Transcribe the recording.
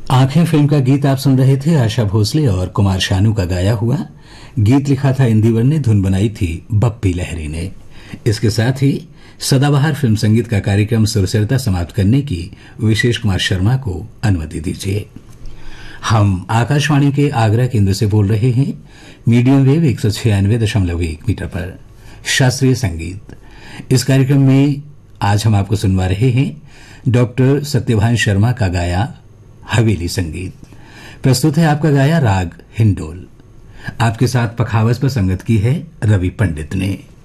आंखें फिल्म का गीत आप सुन रहे थे। आशा भोसले और कुमार शानू का गाया हुआ गीत लिखा था इंदिवर ने, धुन बनाई थी बप्पी लहरी ने। इसके साथ ही सदाबहार फिल्म संगीत का कार्यक्रम सुरसरता समाप्त करने की विशेष कुमार शर्मा को अनुमति दीजिए। हम आकाशवाणी के आगरा केंद्र से बोल रहे हैं, मीडियम वेव 196.1 मीटर पर शास्त्रीय संगीत। इस कार्यक्रम में आज हम आपको सुनवा रहे हैं डॉक्टर सत्यभान शर्मा का गाया हवेली संगीत। प्रस्तुत है आपका गाया राग हिंडोल। आपके साथ पखावज पर संगत की है रवि पंडित ने।